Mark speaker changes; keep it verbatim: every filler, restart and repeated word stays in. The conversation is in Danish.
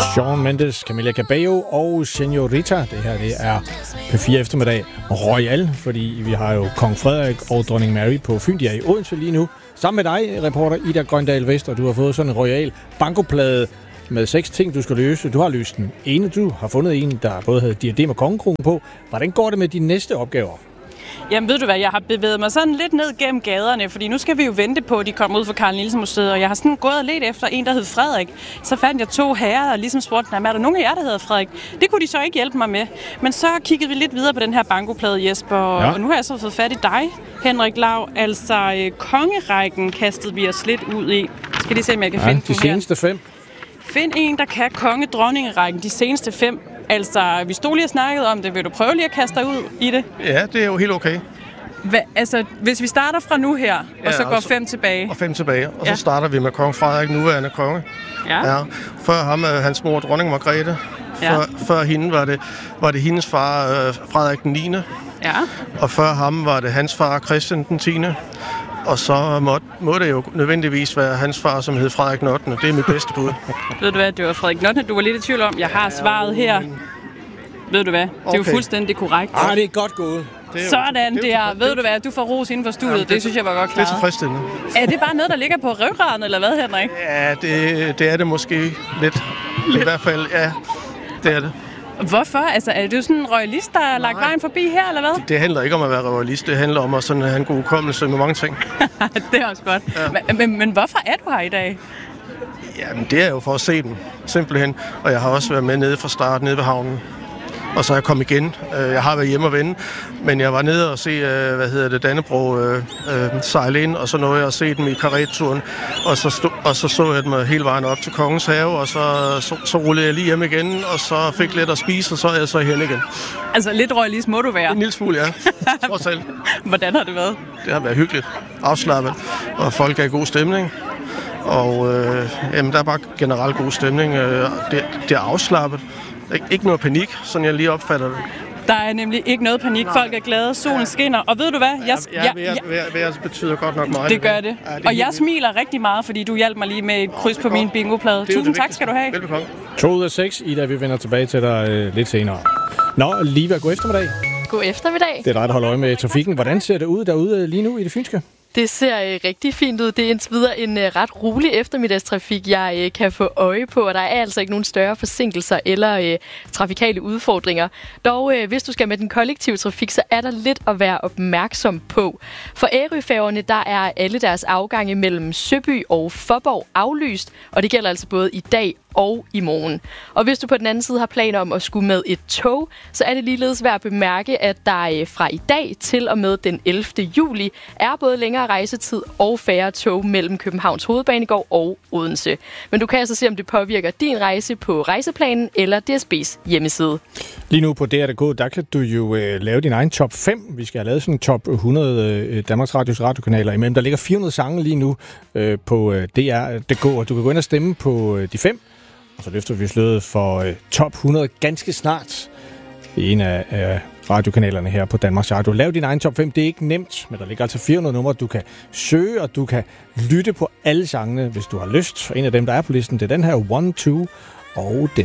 Speaker 1: Shawn Mendes, Camila Cabello og Señorita. Det her, det er P fire eftermiddag Royal, fordi vi har jo Kong Frederik og Dronning Mary på Fyn. De er i Odense lige nu. Sammen med dig, reporter Ida Grøndal Vest, og du har fået sådan en royal bankoplade med seks ting, du skal løse. Du har løst den ene. Du har fundet en, der både havde diadem og kongekrone på. Hvordan går det med de næste opgaver?
Speaker 2: Jamen ved du hvad, jeg har bevæget mig sådan lidt ned gennem gaderne, fordi nu skal vi jo vente på, at de kommer ud fra Carl Nielsen Museet, og jeg har sådan gået og let efter en, der hed Frederik. Så fandt jeg to herrer, og ligesom spurgte, er der nogen af jer, der hedder Frederik? Det kunne de så ikke hjælpe mig med. Men så kiggede vi lidt videre på den her bankoplade, Jesper, ja. Og nu har jeg så fået fat i dig, Henrik Lau. Altså, øh, kongerækken kastede vi os lidt ud i. Skal lige se, om jeg kan
Speaker 1: ja,
Speaker 2: finde
Speaker 1: de seneste fem.
Speaker 2: Find en, der kan konge-dronningerækken, de seneste fem. Altså, vi stod lige og snakkede om det. Vil du prøve lige at kaste dig ud i det?
Speaker 3: Ja, det er jo helt okay.
Speaker 2: Hva, altså, hvis vi starter fra nu her, ja, og så går og så, fem tilbage.
Speaker 3: Og fem tilbage, og
Speaker 2: ja.
Speaker 3: Så starter vi med kong Frederik, nuværende konge.
Speaker 2: Ja.
Speaker 3: Ja. Før ham, hans mor, dronning Margrethe. Ja. Før, før hende var det, var det hendes far, øh, Frederik den niende.
Speaker 2: Ja.
Speaker 3: Og før ham var det hans far, Christian den tiende. Og så må, må det jo nødvendigvis være hans far, som hed Frederik den ottende. Det er mit bedste bud.
Speaker 2: Ved du hvad, det var Frederik den ottende, du var lidt i tvivl om. Jeg har svaret her. Ved du hvad, det er jo fuldstændig korrekt.
Speaker 1: Ah, det er godt gået.
Speaker 3: Det er
Speaker 2: sådan
Speaker 3: jo, det
Speaker 2: er, ved du hvad, du får ros inden for studiet, ja, det, det synes jeg var godt klaret.
Speaker 3: Det er tilfredsstillende.
Speaker 2: Er det bare noget, der ligger på røvgraden, eller hvad, Henrik?
Speaker 3: Ja, det, det er det måske lidt. lidt. I hvert fald, ja, det er det.
Speaker 2: Hvorfor? Altså, er du sådan en royalist, der har lagt vejen forbi her, eller hvad?
Speaker 3: Det, det handler ikke om at være royalist, det handler om at sådan have en god hukommelse med mange ting.
Speaker 2: Det er også godt. Ja. Men, men, men hvorfor er du her i dag?
Speaker 3: Jamen, det er jo for at se dem, simpelthen. Og jeg har også været med nede fra start, nede ved havnen. Og så er jeg kommet igen. Jeg har været hjemme og vende, men jeg var nede og se, hvad hedder det, Dannebrog øh, øh, sejle ind, og så nåede jeg at se dem i karetturen, og så, stod, og så så jeg dem hele vejen op til Kongens Have, og så, så, så rullede jeg lige hjem igen, og så fik lidt at spise, og så er jeg så hen igen.
Speaker 2: Altså lidt royalist må du være?
Speaker 3: En lille smule, ja. Trods alt.
Speaker 2: Hvordan har det været?
Speaker 3: Det har været hyggeligt, afslappet, og folk er i god stemning. Og øh, jamen, der er bare generelt god stemning. Det, det er afslappet. Ikke noget panik, sådan jeg lige opfatter det.
Speaker 2: Der er nemlig ikke noget panik. Folk er glade, solen skinner. Og ved du hvad? Jeg,
Speaker 3: ja, ja, ja, ja, vejret betyder godt nok meget.
Speaker 2: Det gør det. Ja, det og jeg smiler rigtig meget, fordi du hjalp mig lige med et kryds på min bingoplade. Tusind tak skal du have.
Speaker 3: Velbekomme.
Speaker 1: To ud af seks, Ida, vi vender tilbage til dig øh, lidt senere. Nå, Liva, god eftermiddag.
Speaker 4: God eftermiddag.
Speaker 1: Det er dig, der holder øje med trafikken. Hvordan ser det ud derude lige nu i det fynske?
Speaker 4: Det ser øh, rigtig fint ud. Det er indtil videre en øh, ret rolig eftermiddagstrafik, jeg øh, kan få øje på, og der er altså ikke nogen større forsinkelser eller øh, trafikale udfordringer. Dog, øh, hvis du skal med den kollektive trafik, så er der lidt at være opmærksom på. For Ærøfærgerne, der er alle deres afgange mellem Søby og Fåborg aflyst, og det gælder altså både i dag og i morgen. Og hvis du på den anden side har planer om at skulle med et tog, så er det ligeledes værd at bemærke, at der fra i dag til og med den ellevte juli er både længere rejsetid og færre tog mellem Københavns Hovedbanegård og Odense. Men du kan altså se, om det påvirker din rejse på rejseplanen eller D S B's hjemmeside.
Speaker 1: Lige nu på D R punktum d k, der kan du jo øh, lave din egen top fem. Vi skal have lavet sådan en top hundrede øh, Danmarks Radios radiokanaler imellem. Der ligger fire hundrede sange lige nu øh, på øh, D R punktum d k, og du kan gå ind og stemme på øh, de fem. Og så løfter vi sløret for øh, top hundrede ganske snart i en af øh, radiokanalerne her på Danmarks Radio. Lav din egen top fem. Det er ikke nemt, men der ligger altså fire hundrede numre, du kan søge, og du kan lytte på alle sangene, hvis du har lyst. Og en af dem, der er på listen, det er den her One, Two og den